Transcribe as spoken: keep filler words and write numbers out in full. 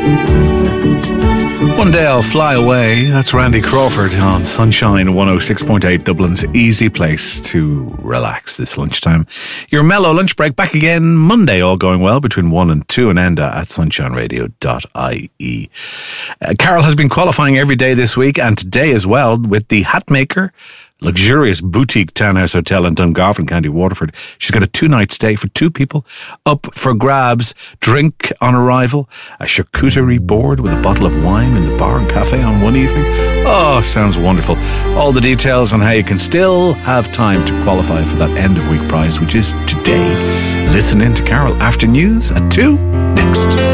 One day I'll fly away. That's Randy Crawford on Sunshine one oh six point eight, Dublin's easy place to relax this lunchtime. Your mellow lunch break back again Monday, all going well, between one and two, and Enda at sunshine radio dot I E. Uh, Carol has been qualifying every day this week, and today as well, with the Hatmaker luxurious boutique townhouse hotel in Dungarvan, County Waterford. She's got a two-night stay for two people up for grabs. Drink on arrival, a charcuterie board with a bottle of wine in the bar and cafe on one evening. Oh, sounds wonderful. All the details on how you can still have time to qualify for that end of week prize, which is today. Listen in to Carol after news at two next.